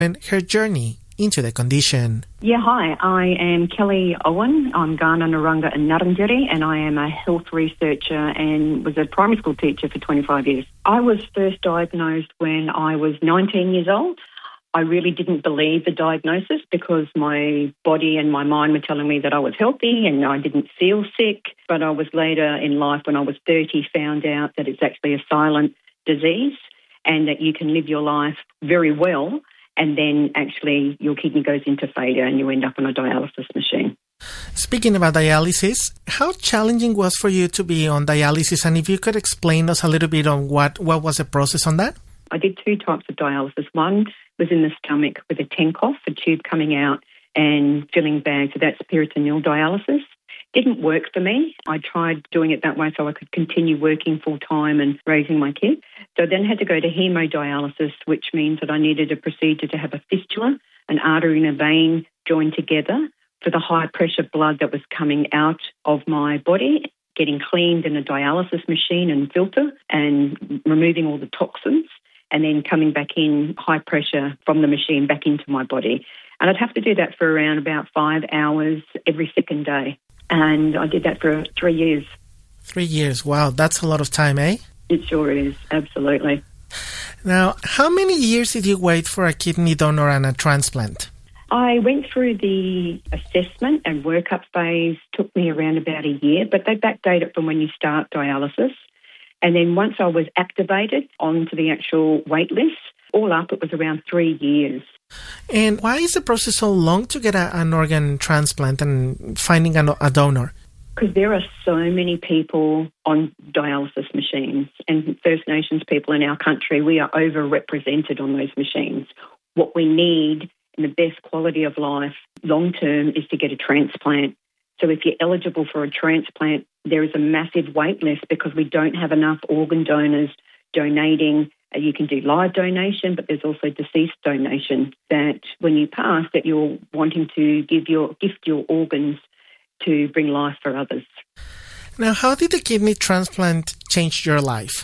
and her journey into the condition. Yeah, hi. I am Kelly Owen. I'm Kaurna Narungga and Ngarrindjeri, and I am a health researcher and was a primary school teacher for 25 years. I was first diagnosed when I was 19 years old. I really didn't believe the diagnosis because my body and my mind were telling me that I was healthy and I didn't feel sick. But I was later in life, when I was 30, found out that it's actually a silent disease and that you can live your life very well and then actually your kidney goes into failure and you end up on a dialysis machine. Speaking about dialysis, how challenging was for you to be on dialysis? And if you could explain us a little bit on what was the process on that? I did 2 types of dialysis. One was in the stomach with a Tenkoff, a tube coming out and filling bags. So that's peritoneal dialysis. Didn't work for me. I tried doing it that way so I could continue working full-time and raising my kids. So I then had to go to hemodialysis, which means that I needed a procedure to have a fistula, an artery and a vein joined together for the high-pressure blood that was coming out of my body, getting cleaned in a dialysis machine and filter and removing all the toxins, and then coming back in high pressure from the machine back into my body. And I'd have to do that for around about 5 hours every second day. And I did that for 3 years. 3 years. Wow, that's a lot of time, eh? It sure is, absolutely. Now, how many years did you wait for a kidney donor and a transplant? I went through the assessment and workup phase, took me around about a year, but they backdate it from when you start dialysis. And then once I was activated onto the actual wait list, all up, it was around 3 years. And why is the process so long to get an organ transplant and finding a donor? Because there are so many people on dialysis machines, and First Nations people in our country, we are overrepresented on those machines. What we need and the best quality of life long term is to get a transplant. So if you're eligible for a transplant, there is a massive wait list because we don't have enough organ donors donating. You can do live donation, but there's also deceased donation, that when you pass, that you're wanting to gift your organs to bring life for others. Now, how did the kidney transplant change your life?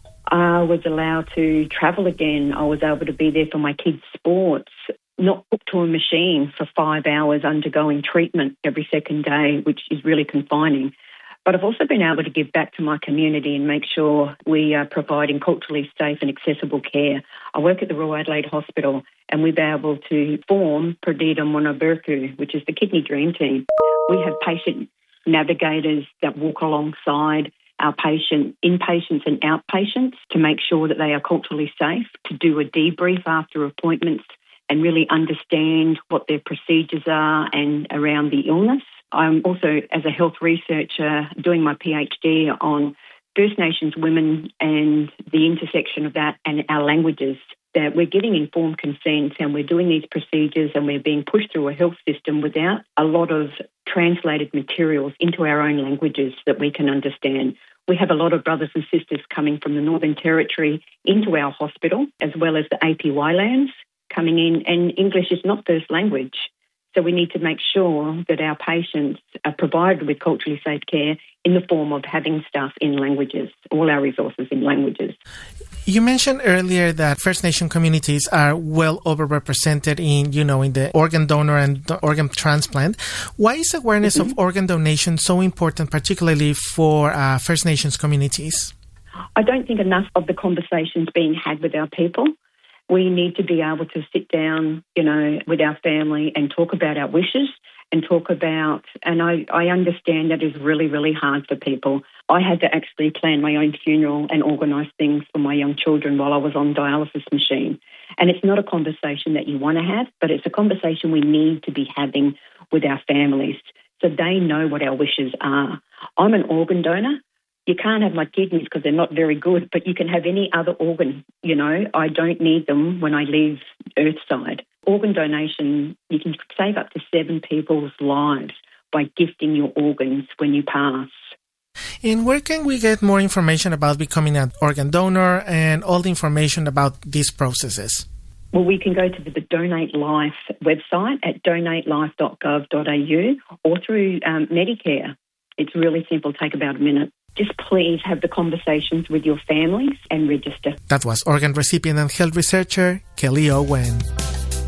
I was allowed to travel again. I was able to be there for my kids' sports, not hooked to a machine for 5 hours undergoing treatment every second day, which is really confining. But I've also been able to give back to my community and make sure we are providing culturally safe and accessible care. I work at the Royal Adelaide Hospital, and we've been able to form Perdita Monaberku, which is the Kidney Dream Team. We have patient navigators that walk alongside our inpatients and outpatients to make sure that they are culturally safe, to do a debrief after appointments and really understand what their procedures are and around the illness. I'm also, as a health researcher, doing my PhD on First Nations women and the intersection of that and our languages, that we're getting informed consent and we're doing these procedures and we're being pushed through a health system without a lot of translated materials into our own languages that we can understand. We have a lot of brothers and sisters coming from the Northern Territory into our hospital, as well as the APY lands coming in, and English is not first language. So we need to make sure that our patients are provided with culturally safe care in the form of having stuff in languages, all our resources in languages. You mentioned earlier that First Nation communities are well overrepresented in the organ donor and organ transplant. Why is awareness of organ donation so important, particularly for First Nations communities? I don't think enough of the conversations being had with our people. We need to be able to sit down, with our family and talk about our wishes and talk about, and I understand that is really, really hard for people. I had to actually plan my own funeral and organise things for my young children while I was on dialysis machine. And it's not a conversation that you want to have, but it's a conversation we need to be having with our families so they know what our wishes are. I'm an organ donor. You can't have my kidneys because they're not very good, but you can have any other organ. I don't need them when I leave Earthside. Organ donation, you can save up to 7 people's lives by gifting your organs when you pass. And where can we get more information about becoming an organ donor and all the information about these processes? Well, we can go to the Donate Life website at donatelife.gov.au or through Medicare. It's really simple, take about a minute. Just please have the conversations with your families and register. That was organ recipient and health researcher Kelly Owen.